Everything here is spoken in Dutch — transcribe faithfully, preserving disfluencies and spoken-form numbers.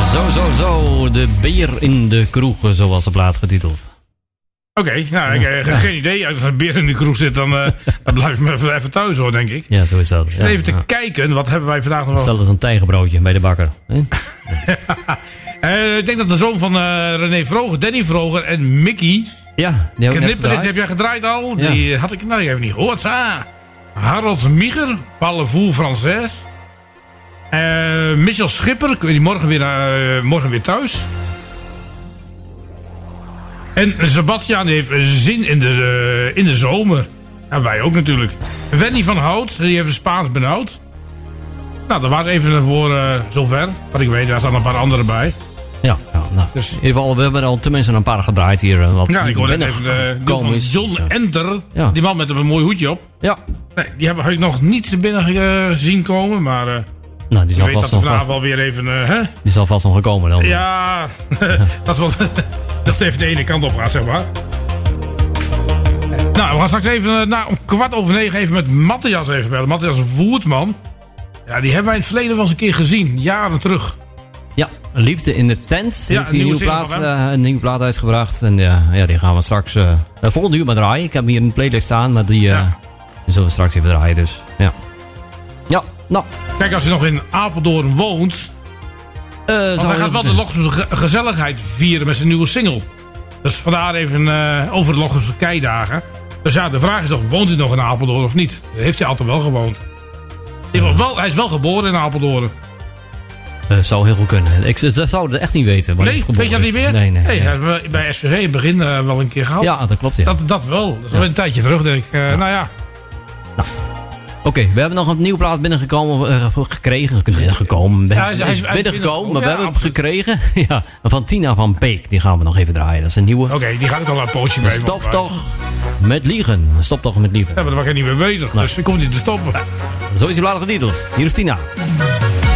Zo, zo, zo. De beer in de kroeg, zoals de plaat getiteld. Oké, okay, nou, ik heb ja. geen idee. Als er een beer in de kroeg zit, dan, uh, dan blijf ik me even thuis hoor, denk ik. Ja, zo is dat. Ja, even te ja. kijken, wat hebben wij vandaag nog wel... Stel eens een tijgerbroodje bij de bakker. uh, ik denk dat de zoon van uh, René Vroger, Danny Vroger en Mickey... Ja, die heb ik Knipper, heb jij gedraaid al? Ja. Die had ik nou even niet gehoord. Ah, Harold Mieger, Parlez-vous Français. Uh, Michel Schipper, die morgen weer, uh, morgen weer thuis. En Sebastian heeft zin in de, uh, in de zomer. En wij ook natuurlijk. Wendy van Hout, die heeft Spaans benauwd. Nou, dat was even voor uh, zover. Wat ik weet, daar staan nog een paar anderen bij. Ja, ja nou, dus in ieder geval, we hebben al tenminste een paar gedraaid hier. Wat ja, ik hoorde even de uh, van John ja. Enter. Ja. Die man met een mooi hoedje op. Ja. Nee, die hebben ik nog niet binnen uh, zien komen, maar... Uh, nou, die zal weet vast dat nog vanavond wel weer even... Uh, hè? Die zal vast nog gekomen dan. Ja, dat wel... dat even de ene kant op gaat, zeg maar. Nou, we gaan straks even nou, om kwart over negen even met Matthias even bellen. Matthias Voertman. Ja, die hebben wij in het verleden wel eens een keer gezien. Jaren terug. Ja, Liefde in de Tent. Ja, heeft een nieuwe, plaat, uh, een nieuwe plaat uitgebracht. En uh, ja, die gaan we straks uh, volgende uur maar draaien. Ik heb hier een playlist staan, maar die, uh, ja. die zullen we straks even draaien. Dus ja. Ja, nou. Kijk, als je nog in Apeldoorn woont... Uh, hij gaat wel de Lochemse gezelligheid vieren met zijn nieuwe single. Dus vandaar even uh, over de Lochemse keidagen. Dus ja, de vraag is toch, woont hij nog in Apeldoorn of niet? Dat heeft hij altijd wel gewoond. Hij, wel, hij is wel geboren in Apeldoorn. Dat uh, zou heel goed kunnen. Ik dat zou het echt niet weten. Nee, weet je dat niet meer? Nee, nee. Hey, nee. Bij, bij S V G in het begin uh, wel een keer gehad. Ja, dat klopt. Ja. Dat, dat wel. Dat is ja. wel een tijdje terug, denk ik. Uh, ja. Nou ja. Nou. Oké, okay, we hebben nog een nieuwe plaat binnengekomen, uh, gekregen, binnengekomen, ja, hij is binnengekomen, maar ja, we hebben hem gekregen. Ja, van Tina van Beek, die gaan we nog even draaien. Dat is een nieuwe. Oké, okay, die ga ik al een poosje mee. Stop toch met liegen. Stop toch met liegen. Ja, maar daar was ik niet mee bezig, nee. Dus ik kom niet te stoppen. Ja, zo is die plaat getiteld. Hier is Tina.